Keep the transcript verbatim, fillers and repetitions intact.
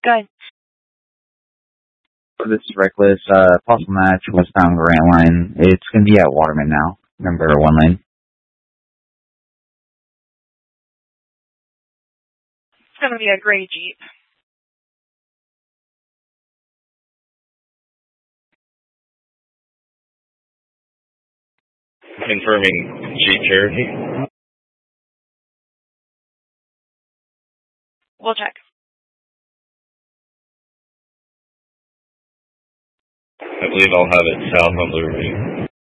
Good. This is Reckless. Uh, possible match, westbound Grant Line. It's going to be at Waterman now, number one lane. It's going to be a gray Jeep. Confirming Jeep Cherokee. We'll check. I believe I'll have it south on Liberty.